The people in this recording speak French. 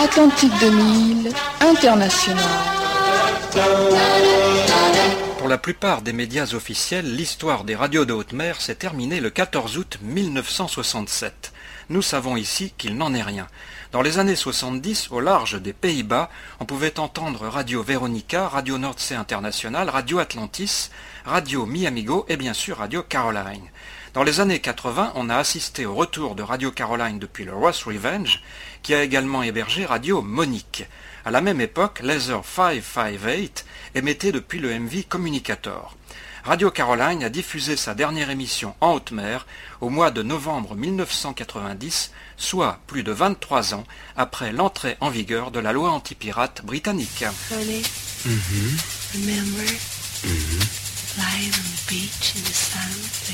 Atlantique 2000, international. Pour la plupart des médias officiels, l'histoire des radios de haute mer s'est terminée le 14 août 1967. Nous savons ici qu'il n'en est rien. Dans les années 70, au large des Pays-Bas, on pouvait entendre Radio Veronica, Radio Noordzee International, Radio Atlantis, Radio Mi-Amigo et bien sûr Radio Caroline. Dans les années 80, on a assisté au retour de Radio Caroline depuis le Ross Revenge, qui a également hébergé Radio Monique. À la même époque, Laser 558 émettait depuis le MV Communicator. Radio Caroline a diffusé sa dernière émission en haute mer au mois de novembre 1990, soit plus de 23 ans après l'entrée en vigueur de la loi anti-pirate britannique. Honey, remember, lying on the beach in the sun.